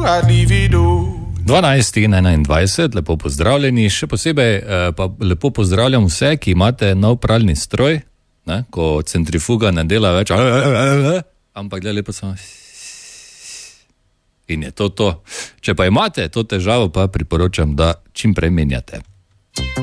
12 in 21, lepo pozdravljeni, še posebej pa lepo pozdravljam vse, ki imate nov pralni stroj, ne, ko centrifuga ne dela več, ampak gleda lepo samo. In je to. Če pa imate to težavo, pa priporočam, da čim prej menjate.